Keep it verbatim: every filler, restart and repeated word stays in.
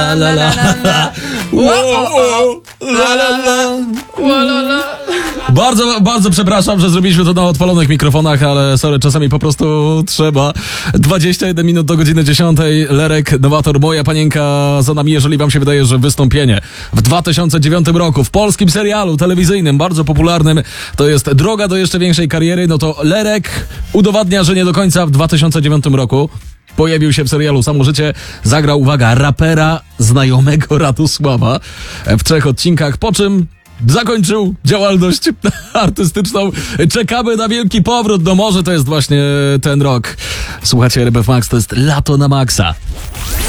La la la la. Wow, la la la. Bardzo, bardzo przepraszam, że zrobiliśmy to na odpalonych mikrofonach, ale sorry, czasami po prostu trzeba. dwadzieścia jeden minut do godziny dziesiątej. Lerek, Nowator, Moja Panienka za nami, jeżeli wam się wydaje, że wystąpienie w dwa tysiące dziewiątym roku w polskim serialu telewizyjnym, bardzo popularnym, to jest droga do jeszcze większej kariery, no to Lerek udowadnia, że nie do końca w dwa tysiące dziewiątym roku. Pojawił się w serialu Samo Życie, zagrał, uwaga, rapera znajomego Radosława w trzech odcinkach, po czym zakończył działalność artystyczną. Czekamy na wielki powrót, no może to jest właśnie ten rok. Słuchajcie, R M F Max, to jest lato na maksa.